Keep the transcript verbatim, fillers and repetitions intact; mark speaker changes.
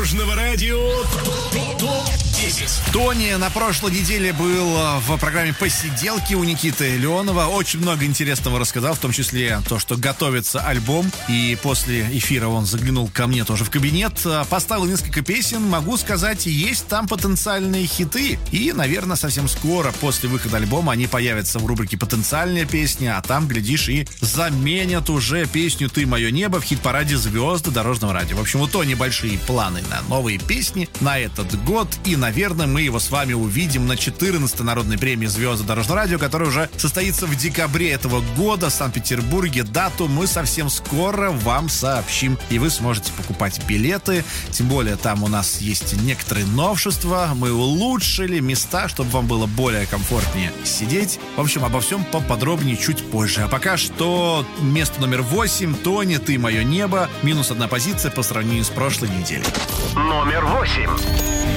Speaker 1: Дорожного радио ТОП десять.
Speaker 2: Тони на прошлой неделе был в программе «Посиделки» у Никиты Леонова. Очень много интересного рассказал, в том числе то, что готовится альбом. И после эфира он заглянул ко мне тоже в кабинет. Поставил несколько песен. Могу сказать, есть там потенциальные хиты. И, наверное, совсем скоро после выхода альбома они появятся в рубрике «Потенциальная песня». А там, глядишь, и заменят уже песню «Ты мое небо» в хит-параде «Звезды Дорожного радио». В общем, у Тони большие планы на новые песни на этот год. И, наверное, мы его с вами увидим на четырнадцатой народной премии «Звезды Дорожного радио», которая уже состоится в декабре этого года в Санкт-Петербурге. Дату мы совсем скоро вам сообщим, и вы сможете покупать билеты. Тем более там у нас есть некоторые новшества. Мы улучшили места, чтобы вам было более комфортнее сидеть. В общем, обо всем поподробнее чуть позже. А пока что место номер восемь. Тони, «Ты мое небо». Минус одна позиция по сравнению с прошлой неделей.
Speaker 1: Номер восемь.